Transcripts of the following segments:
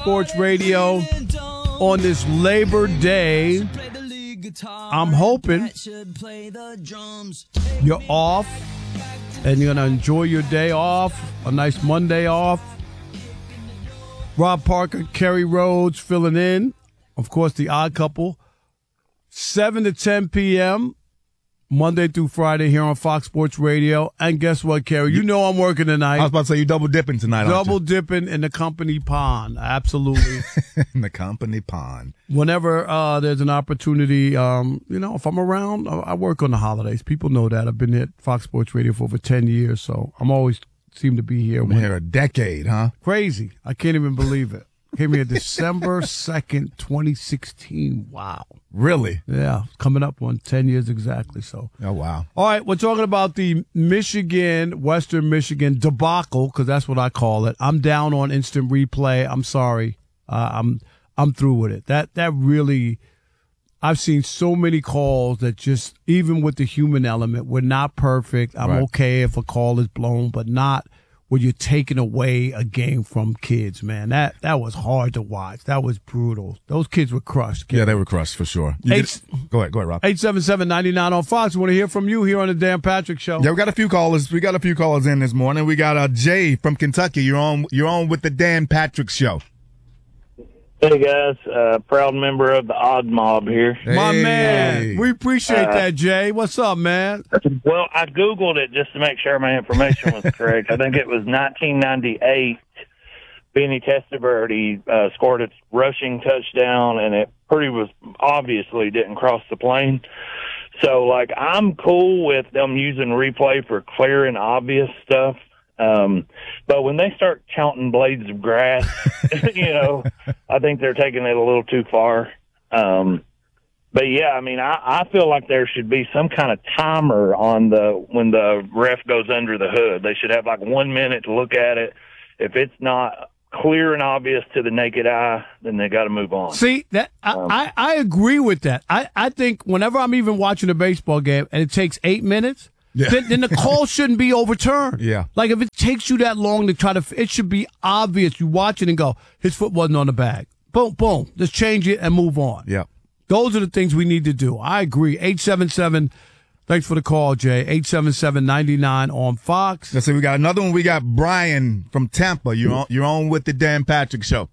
Sports Radio on this Labor Day. I'm hoping you're off and you're going to enjoy your day off, a nice Monday off. Rob Parker, Kerry Rhodes filling in. Of course, the Odd Couple. 7 to 10 p.m. Monday through Friday here on Fox Sports Radio. And guess what, Kerry? You know I'm working tonight. I was about to say you double dipping tonight, Double dipping in the company pond. Absolutely. In the company pond. Whenever there's an opportunity, if I'm around, I work on the holidays. People know that. I've been at Fox Sports Radio for over 10 years, so I'm always seem to be here. I'm here a decade, huh? Crazy. I can't even believe it. Came here December 2nd, 2016. Wow. Really? Yeah. Coming up on 10 years exactly. So. Oh, wow. All right. We're talking about the Western Michigan debacle, because that's what I call it. I'm down on instant replay. I'm sorry. I'm through with it. That really, I've seen so many calls that just, even with the human element, we're not perfect. I'm okay if a call is blown, but not where you're taking away a game from kids, man. That was hard to watch. That was brutal. Those kids were crushed. Yeah, they were crushed for sure. Go ahead, Rob. 877-99 on Fox. We want to hear from you here on the Dan Patrick Show. Yeah, we got a few callers. We got a few callers in this morning. We got Jay from Kentucky. You're on with the Dan Patrick Show. Hey guys, proud member of the Odd Mob here. Hey. My man, we appreciate that, Jay. What's up, man? Well, I Googled it just to make sure my information was correct. I think it was 1998. Benny Testaverde scored its rushing touchdown, and it obviously didn't cross the plane. So, I'm cool with them using replay for clear and obvious stuff. But when they start counting blades of grass, I think they're taking it a little too far. But yeah, I mean, I feel like there should be some kind of timer on when the ref goes under the hood. They should have 1 minute to look at it. If it's not clear and obvious to the naked eye, then they got to move on. See, that I agree with that. I think whenever I'm even watching a baseball game and it takes 8 minutes, then the call shouldn't be overturned. Yeah. If it takes you that long to it should be obvious. You watch it and go, his foot wasn't on the bag. Boom, boom. Just change it and move on. Yeah. Those are the things we need to do. I agree. 877, thanks for the call, Jay. 877-99 on Fox. Let's see, we got another one. We got Brian from Tampa. You're on with the Dan Patrick Show.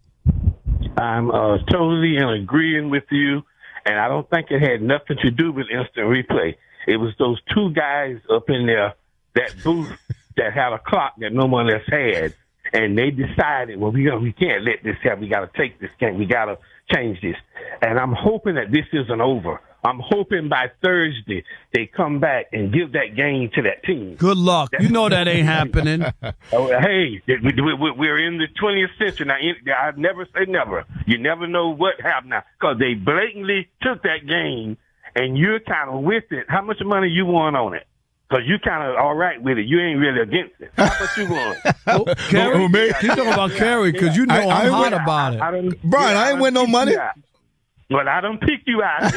I'm totally in agreeing with you, and I don't think it had nothing to do with instant replay. It was those two guys up in there, that booth that had a clock that no one else had. And they decided, well, we can't let this happen. We got to take this game. We got to change this. And I'm hoping that this isn't over. I'm hoping by Thursday they come back and give that game to that team. Good luck. You know that ain't happening. Hey, we're in the 20th century. Now, I never say never. You never know what happened now. Because they blatantly took that game, and you're kind of with it. How much money you want on it? Because you kind of all right with it. You ain't really against it. How much you want? Kerry? He's talking about Kerry because I'm hot about it. Brian, I ain't win no money. But I don't pick you out.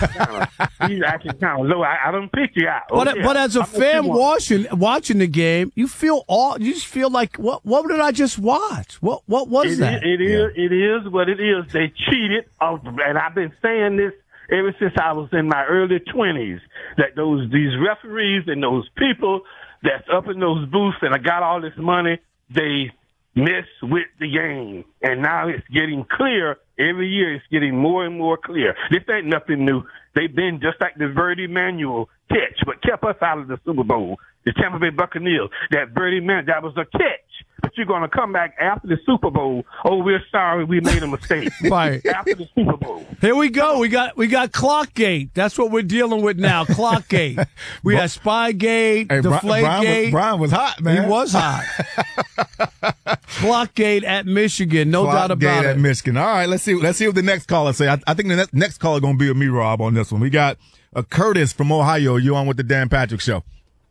He's acting kind of low. I don't pick you out. But as a fan watching the game, you just feel like what did I just watch? What was that? It is what it is. They cheated, and I've been saying this ever since I was in my early 20s, that these referees and those people that's up in those booths and I got all this money, they mess with the game. And now it's getting clear. Every year it's getting more and more clear. This ain't nothing new. They've been just like the Verdi Manuel catch, but kept us out of the Super Bowl. The Tampa Bay Buccaneers, that Verdi Manuel, that was a catch. But you're going to come back after the Super Bowl. Oh, we're sorry, we made a mistake. Right. After the Super Bowl. Here we go. We got Clockgate. That's what we're dealing with now. Clockgate. We had Spygate, Deflategate. Brian was hot, man. He was hot. Clockgate at Michigan, no doubt about it. Clockgate at Michigan. All right, let's see what the next caller say. I think the next caller going to be with me, Rob, on this one. We got Curtis from Ohio. You on with the Dan Patrick Show?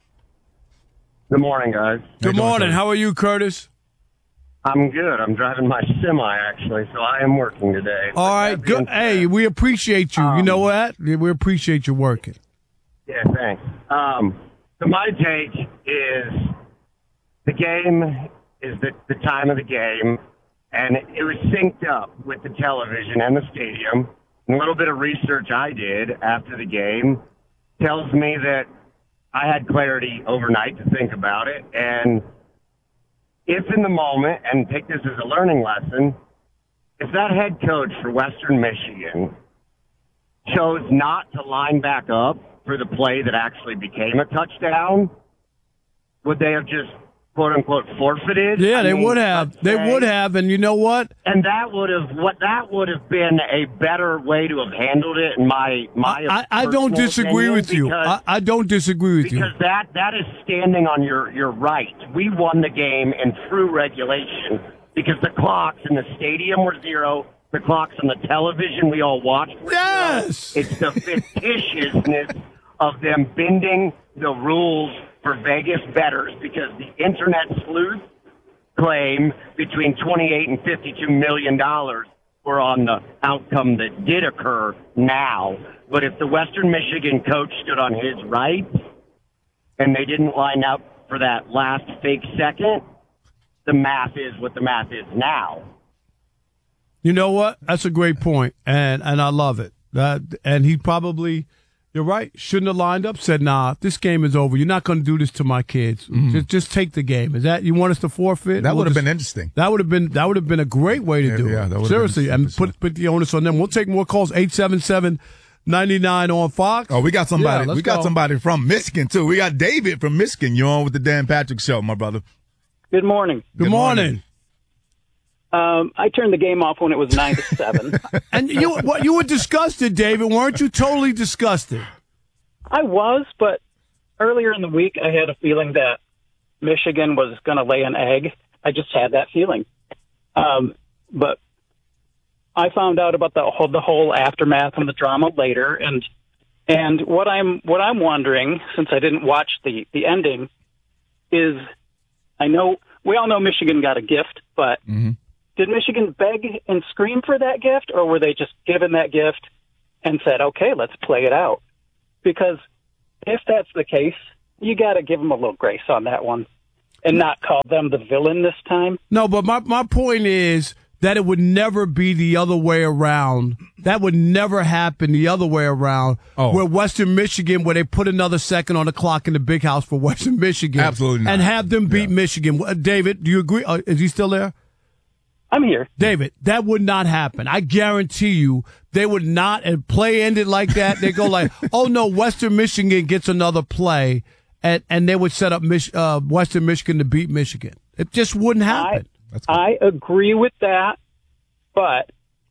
Good morning, guys. Good morning. How are you, Curtis? I'm good. I'm driving my semi, actually, so I am working today. All right, good. Hey, we appreciate you. You know what? We appreciate you working. Yeah, thanks. So my take is the game is the time of the game, and it was synced up with the television and the stadium. And a little bit of research I did after the game tells me that I had clarity overnight to think about it. And if in the moment, and take this as a learning lesson, if that head coach for Western Michigan chose not to line back up for the play that actually became a touchdown, would they have just, quote unquote, forfeited? Yeah, they would have. They would have, and you know what? And that would have been a better way to have handled it. In my I don't disagree with you. I don't disagree with you because that is standing on your right. We won the game in true regulation because the clocks in the stadium were zero. The clocks on the television we all watched were yes. zero. It's the fictitiousness of them bending the rules for Vegas bettors because the internet sleuth claim between $28 and $52 million were on the outcome that did occur now. But if the Western Michigan coach stood on his right and they didn't line up for that last fake second, the math is what the math is now. You know what? That's a great point, and I love it. And he probably, you're right, shouldn't have lined up, said, nah, this game is over. You're not going to do this to my kids. Mm-hmm. Just take the game. Is that, you want us to forfeit? That would have been interesting. That would have been a great way to do it. Seriously, and put the onus on them. We'll take more calls, 877-99 on Fox. Oh, we got somebody. Yeah, we got somebody from Michigan, too. We got David from Michigan. You're on with the Dan Patrick Show, my brother. Good morning. Good morning. I turned the game off when it was 9-7. And you were disgusted, David, weren't you? Totally disgusted. I was, but earlier in the week I had a feeling that Michigan was going to lay an egg. I just had that feeling. But I found out about the whole aftermath and the drama later, and what I'm wondering, since I didn't watch the ending, is I know we all know Michigan got a gift, but did Michigan beg and scream for that gift, or were they just given that gift and said, okay, let's play it out? Because if that's the case, you got to give them a little grace on that one and not call them the villain this time. No, but my point is that it would never be the other way around. That would never happen the other way around, where Western Michigan, where they put another second on the clock in the big house for Western Michigan. Absolutely not. And have them beat Michigan. David, do you agree? Is he still there? I'm here. David, that would not happen. I guarantee you they would not, and play ended like that. They go like, oh no, Western Michigan gets another play, and they would set up Western Michigan to beat Michigan. It just wouldn't happen. I agree with that, but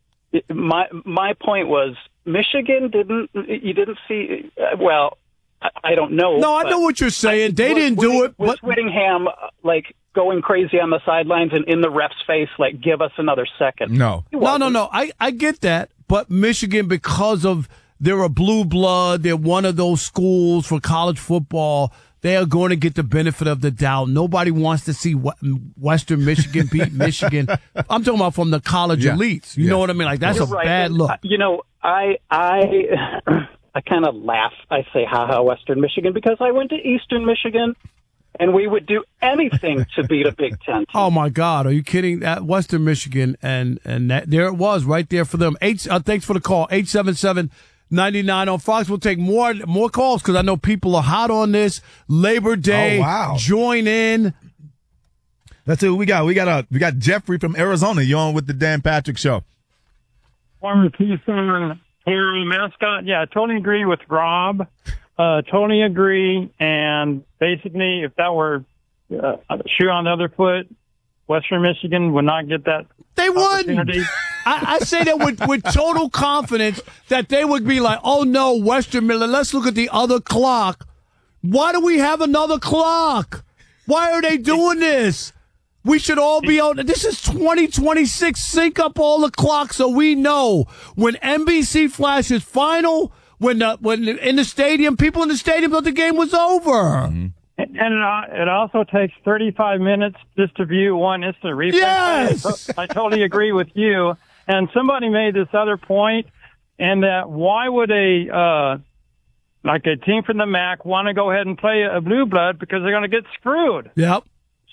my point was Michigan didn't see, well, I don't know. No, I know what you're saying. They didn't do it. Was Whittingham going crazy on the sidelines and in the ref's face, like, give us another second? No. I get that. But Michigan, because of they're a blue blood, they're one of those schools for college football, they are going to get the benefit of the doubt. Nobody wants to see Western Michigan beat Michigan. I'm talking about from the college elites. You know what I mean? Like, that's a bad look. I kind of laugh. I say, ha, Western Michigan, because I went to Eastern Michigan, and we would do anything to beat a Big Ten team. Oh, my God. Are you kidding? At Western Michigan, and that, there it was right there for them. Thanks for the call. 877-99 on Fox. We'll take more calls because I know people are hot on this. Labor Day. Oh, wow. Join in. That's who we got. We got Jeffrey from Arizona. You're on with the Dan Patrick Show. Former Tucson Hero mascot. Yeah, I totally agree with Rob. Totally agree. And basically, if that were a shoe on the other foot, Western Michigan would not get that. They wouldn't. I say that with total confidence that they would be like, oh no, Western Michigan, let's look at the other clock. Why do we have another clock? Why are they doing this? We should all be out. This is 2026. Sync up all the clocks so we know when NBC flashes final, when in the stadium, people in the stadium thought the game was over. Mm-hmm. And it also takes 35 minutes just to view one instant replay. Yes! I totally agree with you. And somebody made this other point, and that why would a team from the MAC want to go ahead and play a blue blood because they're going to get screwed. Yep.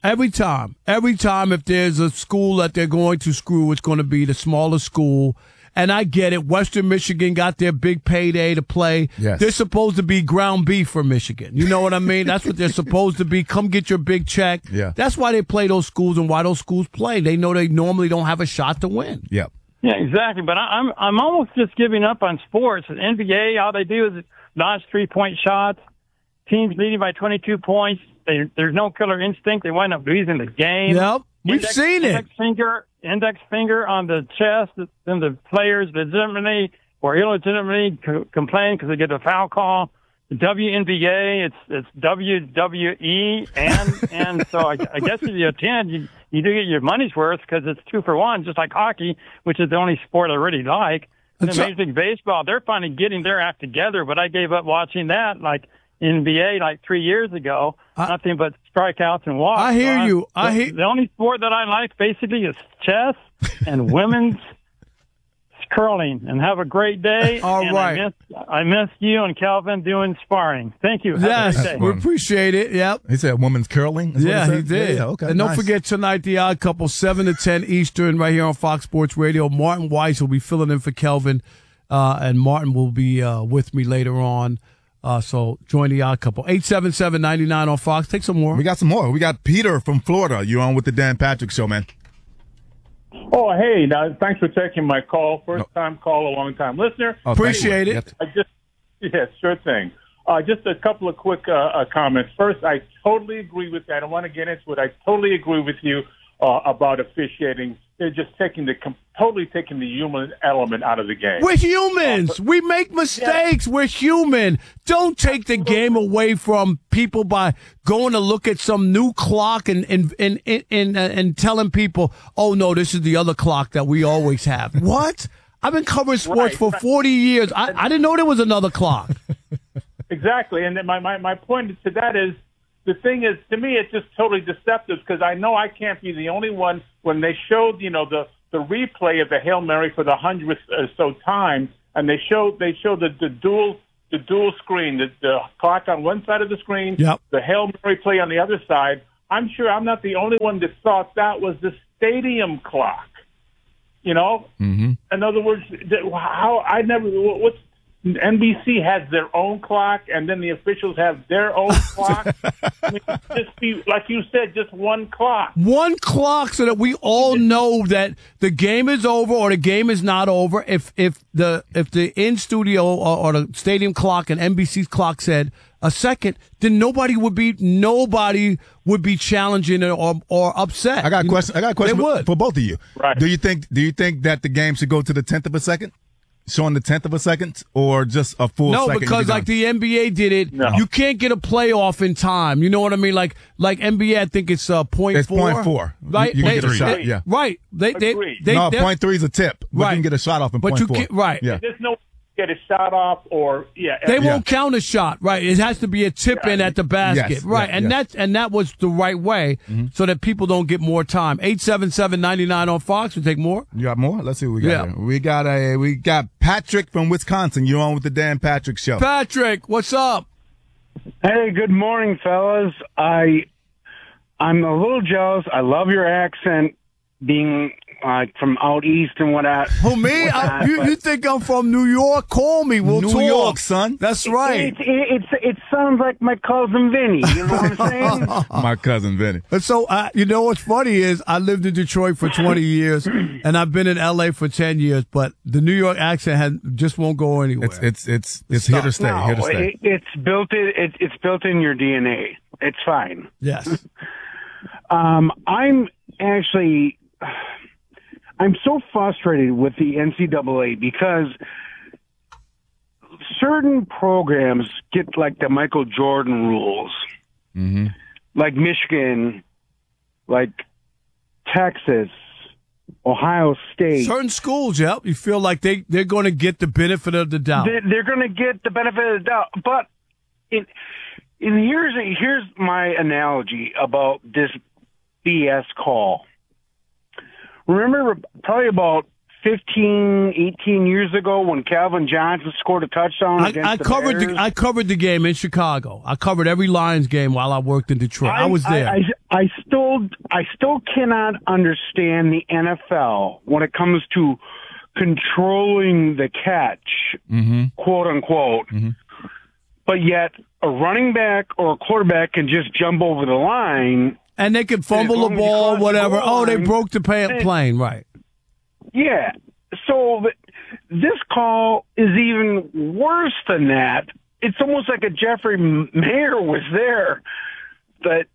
Every time, if there's a school that they're going to screw, it's going to be the smaller school. And I get it. Western Michigan got their big payday to play. Yes. They're supposed to be ground beef for Michigan. You know what I mean? That's what they're supposed to be. Come get your big check. Yeah. That's why they play those schools and why those schools play. They know they normally don't have a shot to win. Yep. Yeah, exactly. But I'm almost just giving up on sports. The NBA, all they do is notch 3-point shots. Teams leading by 22 points. There's no killer instinct. They wind up losing the game. Yep. We've seen it. Index finger on the chest, then the players legitimately or illegitimately complain because they get a foul call. The WNBA, it's WWE, and so I guess if you attend, you do get your money's worth because it's 2 for 1, just like hockey, which is the only sport I really like. And Major League Baseball, they're finally getting their act together, but I gave up watching that like NBA like 3 years ago. Nothing but strikeouts and walks. I hear you. The only sport that I like basically is chess and women's curling. And have a great day. All right. I miss you and Calvin doing sparring. Thank you. Yes, we appreciate it. Yep. He said women's curling. Yeah, he did. Yeah, okay. And don't nice. forget tonight, The Odd Couple, 7 to 10 Eastern, right here on Fox Sports Radio. Martin Weiss will be filling in for Kelvin, and Martin will be with me later on. So join The Odd Couple. 877-99 on Fox. Take some more. We got some more. We got Peter from Florida. You're on with the Dan Patrick Show, man. Oh, hey, now, thanks for taking my call. First-time caller, long-time listener. Appreciate it. Yeah, sure thing. Just a couple of quick comments. First, I totally agree with that. I don't want to get into it. I totally agree with you about officiating. They're just totally taking the human element out of the game. We're humans. We make mistakes. Yeah. We're human. Don't take the game away from people by going to look at some new clock and telling people, oh, no, this is the other clock that we always have. What? I've been covering sports for 40 years. I didn't know there was another clock. Exactly. And then my point to that is, the thing is, to me, it's just totally deceptive because I know I can't be the only one. When they showed, the replay of the Hail Mary for the 100th or so time, and they showed the dual screen, the clock on one side of the screen, yep. the Hail Mary play on the other side. I'm sure I'm not the only one that thought that was the stadium clock. Mm-hmm. In other words, NBC has their own clock, and then the officials have their own clock. I mean, just be, like you said, just one clock. One clock so that we all know that the game is over or the game is not over. If the in-studio or the stadium clock and NBC's clock said a second, then nobody would be challenging it or upset. I got a question for both of you. Right. Do you think that the game should go to the 10th of a second? Showing the 10th of a second or just a full second? No, because like the NBA did it, you can't get a playoff in time. You know what I mean? Like NBA, I think it's 0.4. It's 0.4. Right? You can get a shot, yeah. Right. They 0.3 is a tip. But you can get a shot off in 0.4. Right. Yeah. There's no get a shot off or they won't count a shot, right? It has to be a tip in at the basket, yes, right? That was the right way, so that people don't get more time. 877-99 on Fox. We take more. You got more? Let's see what we got here. We got Patrick from Wisconsin. You're on with the Dan Patrick Show. Patrick, what's up? Hey, good morning, fellas. I'm a little jealous. I love your accent, being from out east and whatnot. Who, me? You think I'm from New York? Call me. We'll talk. New York, son. That's right. It sounds like my cousin Vinny. You know what I'm saying? My cousin Vinny. And so, you know what's funny is I lived in Detroit for 20 years, and I've been in L.A. for 10 years, but the New York accent just won't go anywhere. It's here to stay. No, here to stay. It's built in your DNA. It's fine. Yes. I'm so frustrated with the NCAA because certain programs get like the Michael Jordan rules, like Michigan, like Texas, Ohio State. Certain schools, you feel like they're going to get the benefit of the doubt. They're going to get the benefit of the doubt. But here's my analogy about this BS call. Remember, probably about 15, 18 years ago when Calvin Johnson scored a touchdown against the Bears? I covered the game in Chicago. I covered every Lions game while I worked in Detroit. I was there. I still cannot understand the NFL when it comes to controlling the catch, quote unquote. But yet a running back or a quarterback can just jump over the line. And they can fumble the ball, whatever. They broke the plane, right. Yeah. So this call is even worse than that. It's almost like a Jeffrey Mayer was there. That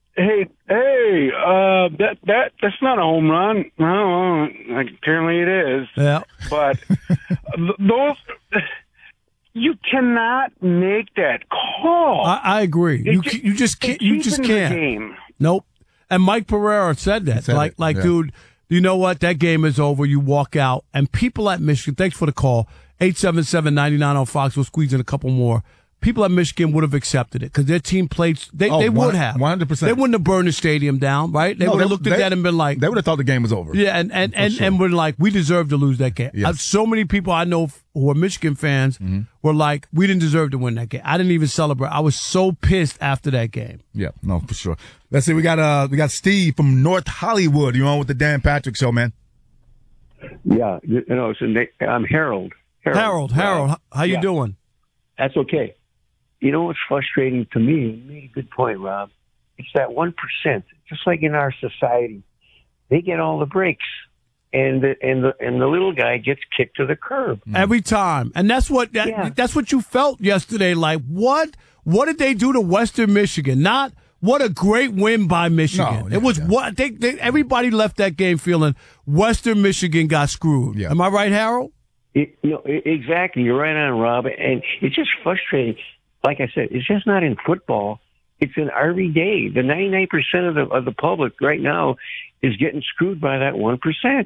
that's not a home run. No, apparently it is. Yeah. But those, you cannot make that call. I agree. You just can't. You just can't. Game. Nope. And Mike Pereira said that. Dude, you know what? That game is over. You walk out. And people at Michigan, thanks for the call. 877-99 on Fox. We'll squeeze in a couple more. People at Michigan would have accepted it because their team played. They would have 100%. They wouldn't have burned the stadium down, right? They would have looked at that and been like, they would have thought the game was over. Yeah, and were like, we deserve to lose that game. Yes. So many people I know who are Michigan fans were like, we didn't deserve to win that game. I didn't even celebrate. I was so pissed after that game. Yeah, no, for sure. Let's see. We got Steve from North Hollywood. You on with the Dan Patrick Show, man? Yeah, I'm Harold. Harold, how you doing? That's okay. You know what's frustrating to me? You made a good point, Rob. It's that 1%. Just like in our society, they get all the breaks, and the little guy gets kicked to the curb every time. And that's what you felt yesterday. Like what did they do to Western Michigan? Not what a great win by Michigan. It was what everybody left that game feeling Western Michigan got screwed. Yeah. Am I right, Harold? Exactly. You're right on, Rob. And it's just frustrating. Like I said, it's just not in football. It's in every day. The 99% of the public right now is getting screwed by that 1%. And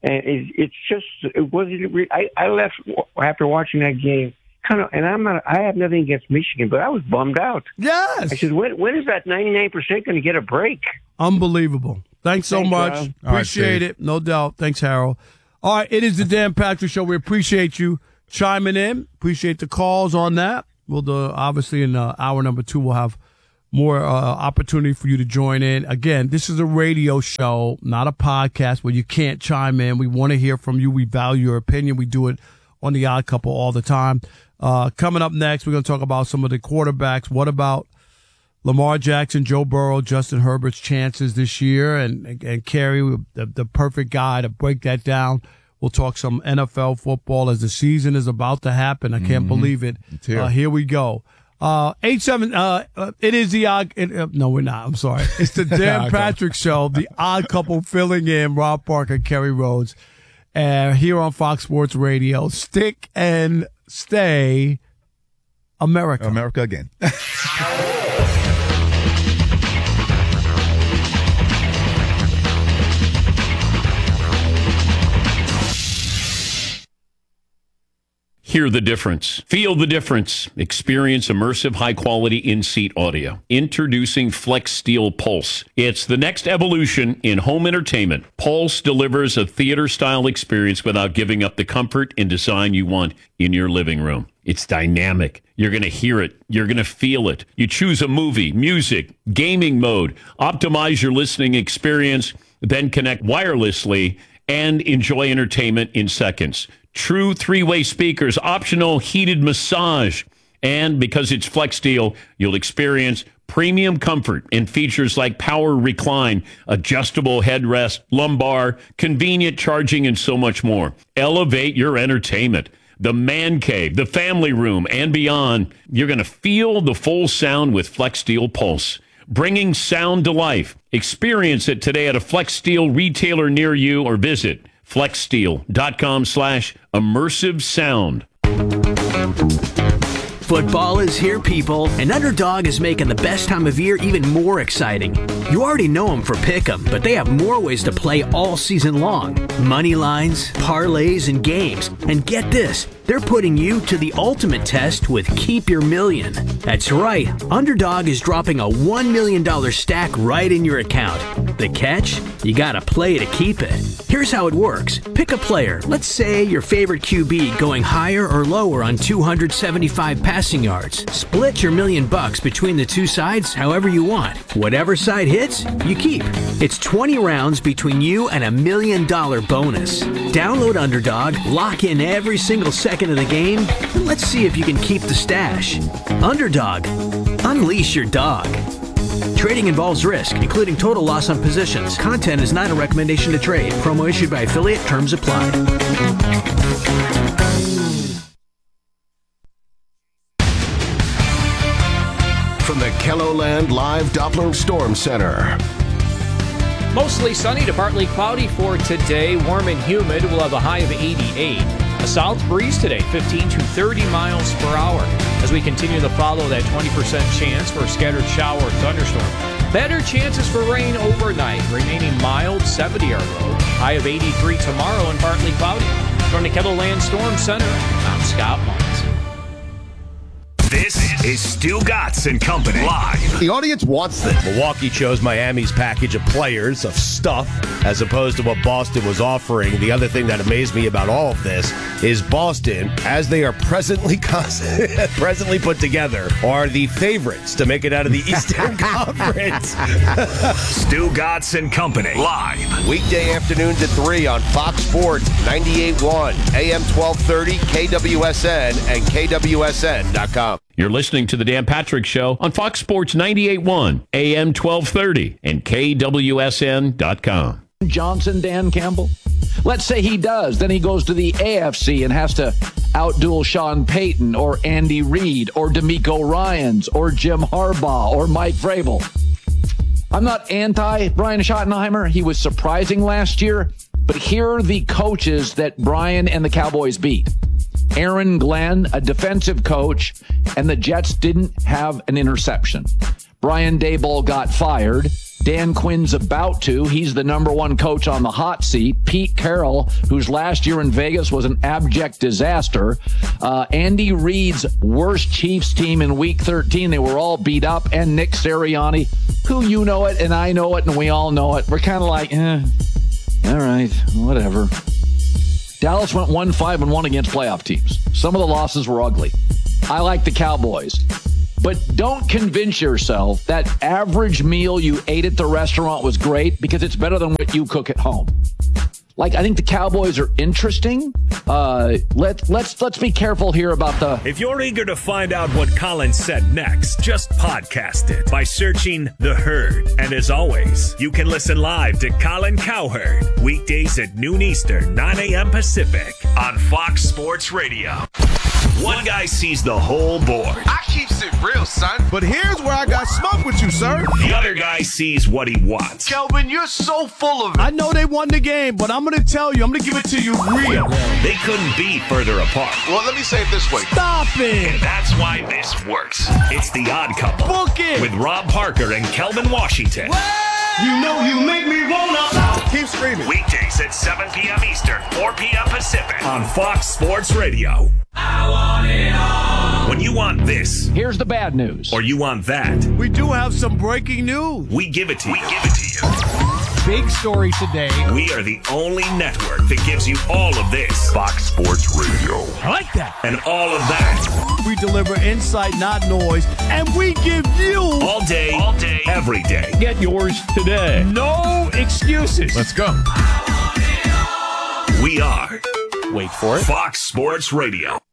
it wasn't. I left after watching that game. I have nothing against Michigan, but I was bummed out. Yes. I said, when is that 99% going to get a break? Unbelievable. Thanks so much. Rob. Appreciate it. No doubt. Thanks, Harold. All right. It is the Dan Patrick Show. We appreciate you chiming in. Appreciate the calls on that. We'll obviously in hour number 2, we'll have more opportunity for you to join in. Again, this is a radio show, not a podcast where you can't chime in. We want to hear from you. We value your opinion. We do it on The Odd Couple all the time. Coming up next, we're going to talk about some of the quarterbacks. What about Lamar Jackson, Joe Burrow, Justin Herbert's chances this year? And Kerry, the perfect guy to break that down. We'll talk some NFL football as the season is about to happen. I can't believe it. Here we go. 87. It is the odd. No, we're not. I'm sorry. It's the Dan Patrick Show. The Odd Couple filling in Rob Parker, Kerry Rhodes, here on Fox Sports Radio. Stick and stay, America. America again. Hear the difference. Feel the difference. Experience immersive, high-quality in-seat audio. Introducing Flex Steel Pulse. It's the next evolution in home entertainment. Pulse delivers a theater-style experience without giving up the comfort and design you want in your living room. It's dynamic. You're going to hear it. You're going to feel it. You choose a movie, music, gaming mode. Optimize your listening experience, then connect wirelessly and enjoy entertainment in seconds. True 3-way speakers, optional heated massage. And because it's Flex Steel, you'll experience premium comfort and features like power recline, adjustable headrest, lumbar, convenient charging, and so much more. Elevate your entertainment. The man cave, the family room, and beyond. You're going to feel the full sound with Flex Steel Pulse. Bringing sound to life. Experience it today at a Flex Steel retailer near you or visit flexsteel.com/immersive sound. Football is here, people, and Underdog is making the best time of year even more exciting. You already know them for Pick'em, but they have more ways to play all season long. Money lines, parlays, and games. And get this, they're putting you to the ultimate test with Keep Your Million. That's right, Underdog is dropping a $1 million stack right in your account. The catch? You gotta play to keep it. Here's how it works. Pick a player, let's say your favorite QB going higher or lower on 275 passing yards. Split your $1 million between the two sides however you want. Whatever side hits, you keep. It's 20 rounds between you and $1 million bonus. Download Underdog, lock in every single second of the game, and let's see if you can keep the stash. Underdog. Unleash your dog. Trading involves risk, including total loss on positions. Content is not a recommendation to trade. Promo issued by affiliate. Terms apply. From the KELOLAND Live Doppler Storm Center. Mostly sunny to partly cloudy for today. Warm and humid. We'll have a high of 88. A south breeze today, 15 to 30 miles per hour. As we continue to follow that 20% chance for a scattered shower or thunderstorm. Better chances for rain overnight. Remaining mild, 70 our low. High of 83 tomorrow and partly cloudy. From the KELOLAND Storm Center, I'm Scott Muntz. This is Stu Gatz and Company live. The audience wants this. Milwaukee chose Miami's package of players, of stuff, as opposed to what Boston was offering. The other thing that amazed me about all of this is Boston, as they are presently put together, are the favorites to make it out of the Eastern Conference. Stu Gatz and Company live. Weekday afternoons at 3 on Fox Sports 98.1, AM 1230, KWSN, and KWSN.com. You're listening to The Dan Patrick Show on Fox Sports 98.1, AM 1230, and KWSN.com. Johnson, Dan Campbell? Let's say he does. Then he goes to the AFC and has to outduel Sean Payton or Andy Reid or DeMeco Ryans or Jim Harbaugh or Mike Vrabel. I'm not anti Brian Schottenheimer. He was surprising last year. But here are the coaches that Brian and the Cowboys beat. Aaron Glenn, a defensive coach, and the Jets didn't have an interception. Brian Daboll got fired. Dan Quinn's about to. He's the number one coach on the hot seat. Pete Carroll, whose last year in Vegas was an abject disaster. Andy Reid's worst Chiefs team in Week 13. They were all beat up. And Nick Sirianni, who you know it and I know it and we all know it. We're kind of like, all right, whatever. Dallas went 1-5-1 against playoff teams. Some of the losses were ugly. I like the Cowboys. But don't convince yourself that average meal you ate at the restaurant was great because it's better than what you cook at home. Like, I think the Cowboys are interesting. Let's be careful here about the... If you're eager to find out what Colin said next, just podcast it by searching The Herd. And as always, you can listen live to Colin Cowherd, weekdays at noon Eastern, 9 a.m. Pacific, on Fox Sports Radio. One guy sees the whole board. I keeps it real, son. But here's where I got smoke with you, sir. The other guy sees what he wants. Kelvin, you're so full of it. I know they won the game, but I'm going to tell you, I'm going to give it to you real. They couldn't be further apart. Well, let me say it this way. Stop it. And that's why this works. It's The Odd Couple. Book it. With Rob Parker and Kelvin Washington. You know you make me wanna. Keep screaming. Weekdays at 7 p.m. Eastern, 4 p.m. Pacific on Fox Sports Radio. I want it all. When you want this, here's the bad news. Or you want that, we do have some breaking news. We give it to you. Big story today. We are the only network that gives you all of this. Fox Sports Radio. I like that. And all of that. We deliver insight, not noise, and we give you all day, every day. Get yours today. No excuses. Let's go. We are, wait for it, Fox Sports Radio.